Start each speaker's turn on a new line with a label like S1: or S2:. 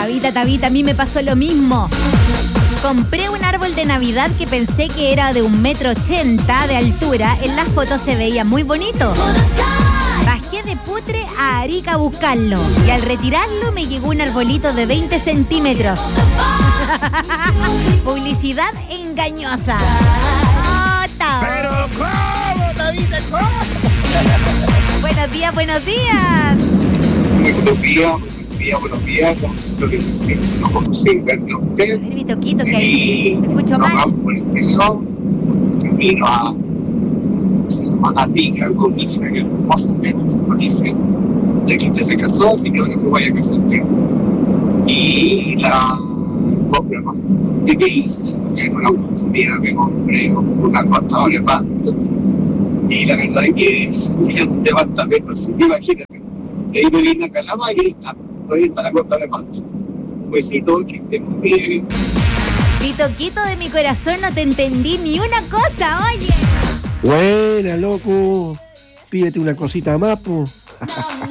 S1: Tabita, a mí me pasó lo mismo. Compré un árbol de Navidad que pensé que era de 1,80 m de altura. En las fotos se veía muy bonito. Bajé de Putre a Arica a buscarlo. Y al retirarlo me llegó un arbolito de 20 centímetros. Publicidad engañosa.
S2: Pero ¿cómo, Tabita? ¿Cómo?
S1: Buenos días, buenos días.
S3: Buenos días. Concepto que no conocí verlo a usted.
S1: A ver, mi toquito, que ahí te escucho mal.
S3: Vamos por este lado, camino a se llama Atica, con mi hija, que hermosa, me dice, ya que usted se casó, así que ahora me voy a casar yo. Y la compra más que hice, en una oportunidad me compré un acostador de pasto. Y la verdad es que es un departamento, así que imagínate. Y ahí me vine a Calama y ahí está la corta de pasto. Pues si todo, que esté muy bien.
S1: Mi toquito de mi corazón, no te entendí ni una cosa, oye.
S4: Buena, loco. Pídete una cosita más, po.